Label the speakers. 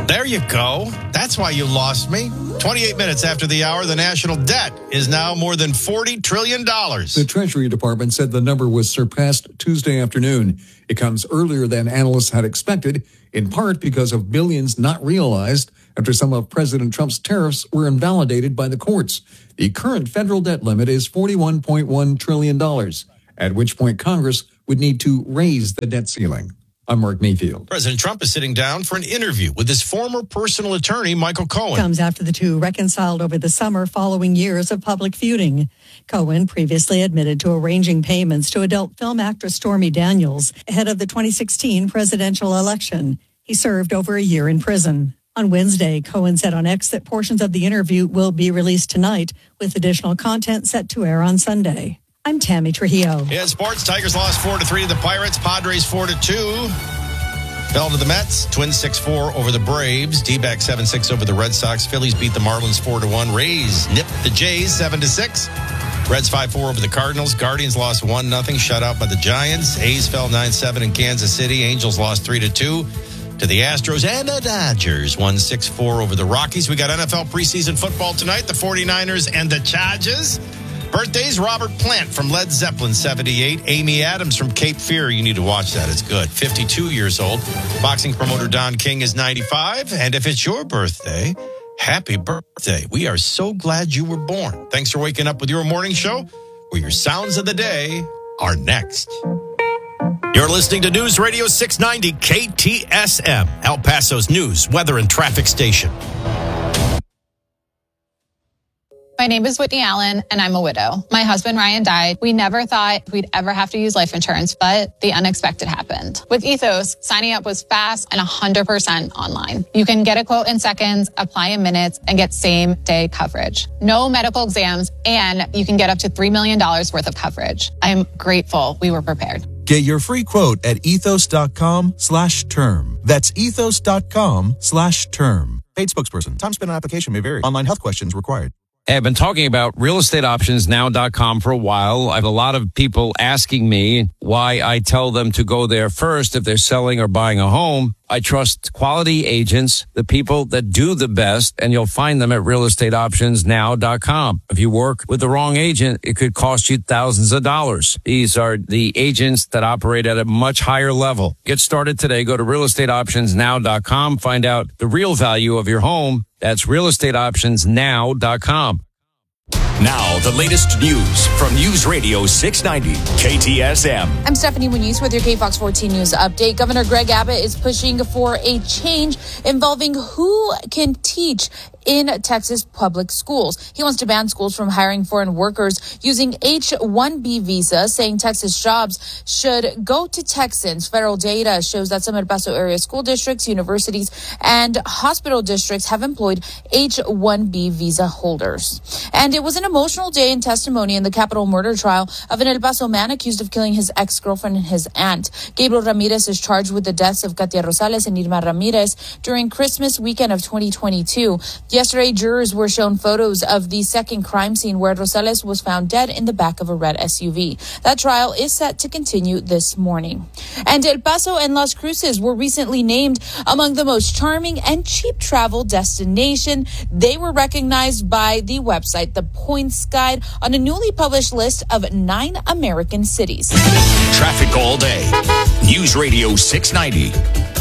Speaker 1: There you go. That's why you lost me. 28 minutes after the hour, the national debt is now more than $40 trillion.
Speaker 2: The Treasury Department said the number was surpassed Tuesday afternoon. It comes earlier than analysts had expected, in part because of billions not realized after some of President Trump's tariffs were invalidated by the courts. The current federal debt limit is $41.1 trillion, at which point Congress would need to raise the debt ceiling. I'm Mark Mayfield.
Speaker 1: President Trump is sitting down for an interview with his former personal attorney, Michael Cohen.
Speaker 3: Comes after the two reconciled over the summer following years of public feuding. Cohen previously admitted to arranging payments to adult film actress Stormy Daniels ahead of the 2016 presidential election. He served over a year in prison. On Wednesday, Cohen said on X that portions of the interview will be released tonight, with additional content set to air on Sunday. I'm Tammy Trujillo.
Speaker 1: In sports, Tigers lost 4-3 to the Pirates. Padres 4-2. Fell to the Mets. Twins 6-4 over the Braves. D-backs 7-6 over the Red Sox. Phillies beat the Marlins 4-1. Rays nipped the Jays 7-6. Reds 5-4 over the Cardinals. Guardians lost 1-0. Shutout by the Giants. A's fell 9-7 in Kansas City. Angels lost 3-2 to the Astros, and the Dodgers won 6-4 over the Rockies. We got NFL preseason football tonight. The 49ers and the Chargers. Birthdays, Robert Plant from Led Zeppelin, 78. Amy Adams from Cape Fear. You need to watch that. It's good. 52 years old. Boxing promoter Don King is 95. And if it's your birthday, happy birthday. We are so glad you were born. Thanks for waking up with your morning show, where your sounds of the day are next. You're listening to News Radio 690 KTSM, El Paso's news, weather, and traffic station.
Speaker 4: My name is Whitney Allen, and I'm a widow. My husband, Ryan, died. We never thought we'd ever have to use life insurance, but the unexpected happened. With Ethos, signing up was fast and 100% online. You can get a quote in seconds, apply in minutes, and get same-day coverage. No medical exams, and you can get up to $3 million worth of coverage. I'm grateful we were prepared.
Speaker 5: Get your free quote at ethos.com/term. That's ethos.com/term. Paid spokesperson. Time spent on application may vary. Online health questions required.
Speaker 6: Hey, I've been talking about realestateoptionsnow.com for a while. I have a lot of people asking me why I tell them to go there first if they're selling or buying a home. I trust quality agents, the people that do the best, and you'll find them at realestateoptionsnow.com. If you work with the wrong agent, it could cost you thousands of dollars. These are the agents that operate at a much higher level. Get started today. Go to realestateoptionsnow.com. Find out the real value of your home. That's realestateoptionsnow.com.
Speaker 7: Now, the latest news from News Radio 690 KTSM.
Speaker 8: I'm Stephanie Muñiz with your KFOX 14 News update. Governor Greg Abbott is pushing for a change involving who can teach in Texas public schools. He wants to ban schools from hiring foreign workers using H-1B visas, saying Texas jobs should go to Texans. Federal data shows that some El Paso area school districts, universities, and hospital districts have employed H-1B visa holders. And it was an emotional day in testimony in the capital murder trial of an El Paso man accused of killing his ex-girlfriend and his aunt. Gabriel Ramirez is charged with the deaths of Katia Rosales and Irma Ramirez during Christmas weekend of 2022. Yesterday, jurors were shown photos of the second crime scene where Rosales was found dead in the back of a red SUV. That trial is set to continue this morning. And El Paso and Las Cruces were recently named among the most charming and cheap travel destination. They were recognized by the website The Points Guide on a newly published list of 9 American cities.
Speaker 7: Traffic all day. News Radio 690